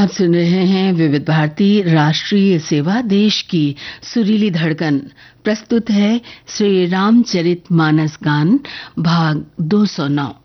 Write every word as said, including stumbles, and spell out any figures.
आप सुन रहे हैं विविध भारती राष्ट्रीय सेवा, देश की सुरीली धड़कन। प्रस्तुत है श्री रामचरित मानस गान भाग दो सौ नौ।